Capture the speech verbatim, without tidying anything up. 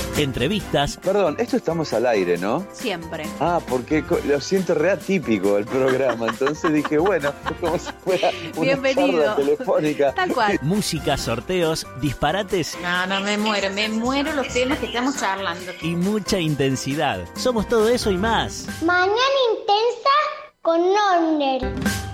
entrevistas. Perdón, esto estamos al aire, ¿no? Siempre. Ah, porque lo siento re atípico el programa, entonces dije, bueno, como si fuera una Bienvenido. charla telefónica. Tal cual. Música, sorteos, disparates. No, no, me muero, me muero los temas que estamos charlando. Y mucha intensidad. Somos todo eso y más. Mañana intensa con Onder.